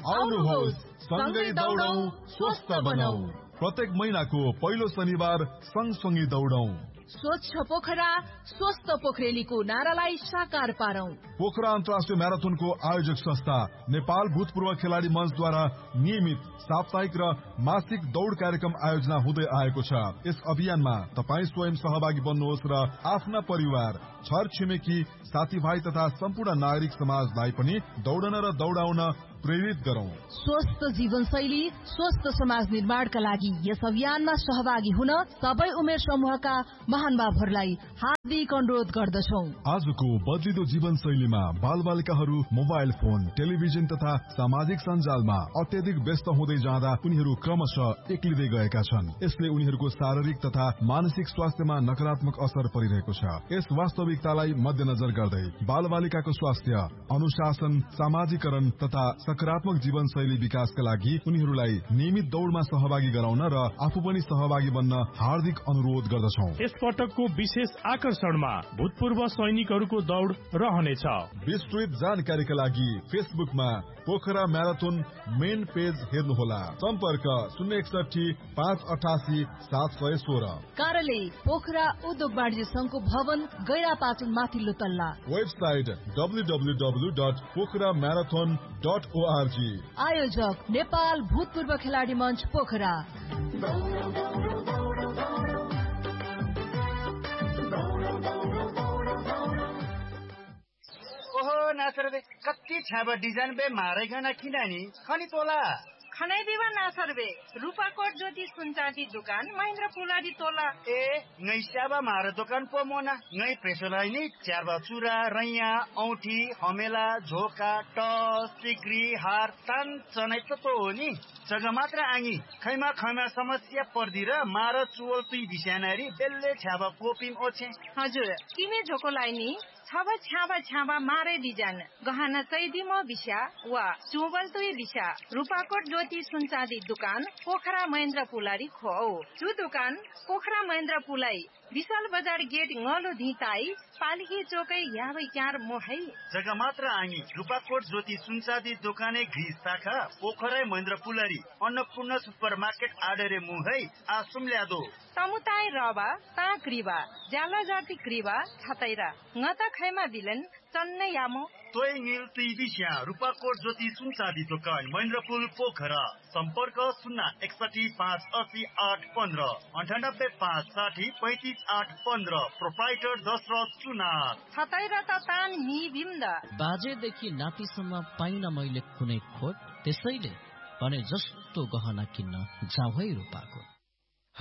आउनुहोस् सँगै दौडौं स्वस्थ बनौं। प्रत्येक महिनाको पहिलो शनिबार सँगसँगै दौडौं। स्वच्छ पोखरा स्वस्थ पोखरेलीको नारालाई साकार पारौं। पोखरा अन्तर्राष्ट्रिय म्याराथनको आयोजक संस्था नेपाल भूतपूर्व खेलाडी मञ्चद्वारा नियमित साप्ताहिक र मासिक दौड़ कार्यक्रम आयोजना हुँदै आएको छ। यस अभियानमा तपाई स्वयं सहभागी बन्नुहोस् र आफ्ना परिवार, छर छिमेकी, साथीभाइ तथा सम्पूर्ण नागरिक समाजलाई पनि दौडन र दौडाउन प्रेरित गरौं। स्वस्थ जीवनशैली स्वस्थ समाज निर्माणका लागि यस अभियानमा सहभागी हुन सबै उमेर समूहका महानुभावहरूलाई हार्दिक अनुरोध गर्दछौ। आजको बदलिदो जीवनशैलीमा बालबालिकाहरू मोबाइल फोन, टेलिभिजन तथा सामाजिक सञ्जालमा अत्यधिक व्यस्त हुँदै जाँदा उनीहरू क्रमशः एक्लिँदै गएका छन्। यसले उनीहरूको शारीरिक तथा मानसिक स्वास्थ्यमा नकारात्मक असर परिरहेको छ। यस वास्तविकतालाई मध्यनजर गर्दै बालबालिकाको स्वास्थ्य, अनुशासन, सामाजिकरण तथा सकारात्मक जीवनशैली विकासका लागि उनीहरूलाई नियमित दौड़मा सहभागी गराउन र आफू पनि सहभागी बन्न हार्दिक अनुरोध गर्दछौ। यस पटकको विशेष आकर्षणमा भूतपूर्व सैनिकहरूको दौड़ रहनेछ। विस्तृत जानकारीका लागि फेसबुकमा पोखरा म्याराथन मेन पेज हेर्नुहोला। सम्पर्क 061 588 716। कार्यालय पोखरा उद्योग वाणिज्य संघको भवन गैरापाटन माथिल्लो तल्ला। Website www.pokramarathon.org। आयोजक नेपाल भूतपूर्व खेलाडी मञ्च पोखरा। ओहो नासर बे कति छाबा डिजाइन बे मारेगा ना किनानी खनी तोला खनै दिवा नासर बे रूपाकोट ज्योति सुनचाँदी दुकान महेन्द्र पुलाडी तोला ए ngै स्याबा मार दोकान पो मोना ngै प्रेसलाई नि च्यारबा चुरा रैया औठी हमेला झोका टस सिक्री हार तान चनै त हो नि जग्गा मात्र आङी खैमा समस्या पर्दी र मार चुवल तुई बिस्यानारी बेल्ले छ्याबा कोपिम ओछे हजुर किमे झोकोलाई नि छाबा मारे डिजाइन गहना चैदिम बिस्या वा चुवल तुई बिस्या रूपाकोट ज्योति सुनचाँदी दुकान पोखरा महेन्द्र पुलारी खो जो दुकान पोखरा महेन्द्र पुलाई विशाल बजार गेट ngलो धिताई पालिकी चोकै याबै क्यार मोहै जग्गा मात्र आङी रूपाकोट ज्योति सुनचाँदी दोकाने घिस शाखा पोखरा महेन्द्र पुलारी अन्नपूर्ण सुपरमार्केट आडरे मुहै आसुम ल्यादो तमुताई रबा ता क्रिबा जाला जाति क्रिबा छतैरा ngता खैमा बिलन चन्नै यामो तोय ङिल तुई बिस्या रूपाकोट ज्योति सुनचाँदी दोकान महेन्द्रपुल पोखरा सम्पर्क 061 580 815 98 560 35 815 प्रोप्राइटर दशरथ चुनार छतैरा त तान नि बिम्द बाजेदेखि नातिसम्म पाइन मैले कुनै खोट त्यसैले भने जस्तो गहना किन्न जाऊ है रूपाकोट।